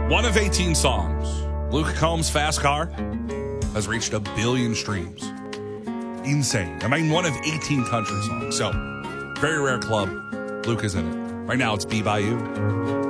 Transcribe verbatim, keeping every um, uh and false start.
One of eighteen songs, Luke Combs' Fast Car, has reached a billion streams. Insane. I mean, one of eighteen country songs. So, very rare club. Luke is in it. Right now, it's Be By You.